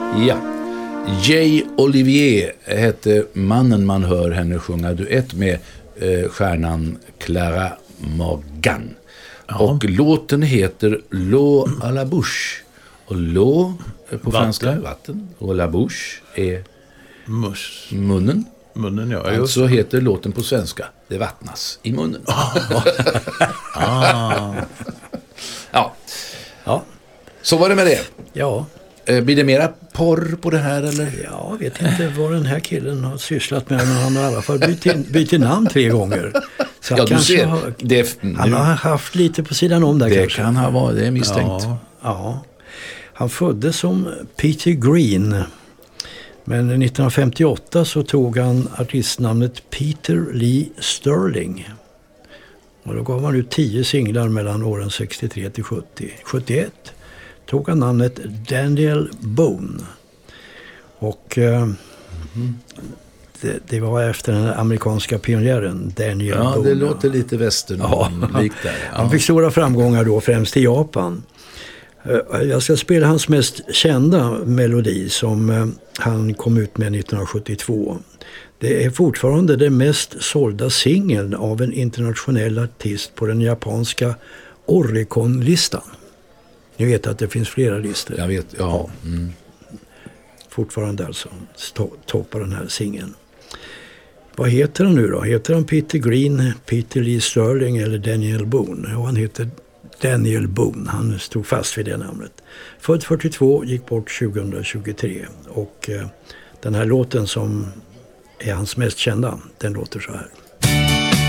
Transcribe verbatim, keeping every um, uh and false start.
Ja. Jay Olivier hette mannen man hör henne sjunga duett med eh, stjärnan Clara Morgan. Ja. Och låten heter L'eau à la bouche. Och l'eau på vatten. Franska vatten. Och la bouche är Mus. munnen. Munnen, ja. Alltså just. Heter låten på svenska Det vattnas i munnen. ah. Ja. Ja. Så var det med det. Ja. Blir det mera porr på det här eller? Ja, jag vet inte vad den här killen har sysslat med, men han har i alla fall bytt, bytt namn tre gånger. Så ja, du ser. Har, det, han har haft lite på sidan om där det kanske. Det kan ha varit, det är misstänkt. Ja, ja. Han föddes som Peter Green, men nittonhundrafemtioåtta så tog han artistnamnet Peter Lee Sterling. Och då gav han ut tio singlar mellan åren sextiotre till sjuttio. sjuttioett tog han namnet Daniel Boone. Och eh, mm. det, det var efter den amerikanska pionjären Daniel ja, Boone. Ja, det låter lite västern ja. likt där. Ja. Han fick stora framgångar då, främst i Japan. Jag ska spela hans mest kända melodi som han kom ut med nittonhundrasjuttiotvå. Det är fortfarande den mest sålda singeln av en internationell artist på den japanska Oricon-listan. Ni vet att det finns flera listor. Jag vet, ja. Mm. Fortfarande alltså toppar den här singeln. Vad heter han nu då? Heter han Peter Green, Peter Lee Sterling eller Daniel Boone? Ja, han heter Daniel Boone. Han stod fast vid det namnet. Född fyrtiotvå, gick bort tjugohundratjugotre. Och eh, den här låten som är hans mest kända, den låter så här.